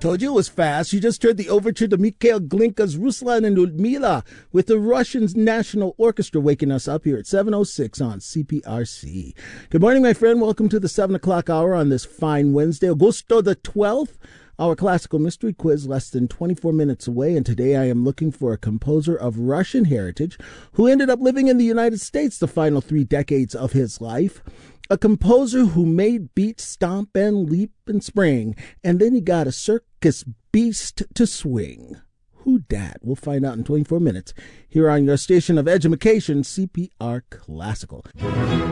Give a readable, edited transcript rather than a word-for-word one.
Told you it was fast. You just heard the overture to Mikhail Glinka's Ruslan and Ludmila with the Russian National Orchestra waking us up here at 7:06 on CPRC. Good morning, my friend. Welcome to the 7 o'clock hour on this fine Wednesday, Augusto the 12th. Our classical mystery quiz less than 24 minutes away, and today I am looking for a composer of Russian heritage who ended up living in the United States the final 3 decades of his life. A composer who made beats stomp and leap and spring, and then he got a circus beast to swing. Who dat? We'll find out in 24 minutes here on your station of education, CPR Classical.